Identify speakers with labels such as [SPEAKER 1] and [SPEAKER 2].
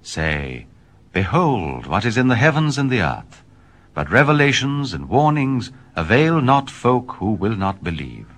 [SPEAKER 1] Say, behold what is in the heavens and the earth. But revelations and warnings avail not folk who will not believe.